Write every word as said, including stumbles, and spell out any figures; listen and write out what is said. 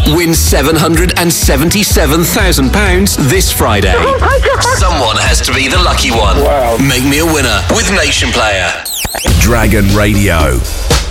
Win seven hundred seventy-seven thousand pounds this Friday. Oh my God. Someone has to be the lucky one. Wow. Make me a winner with Nation Player. Dragon Radio.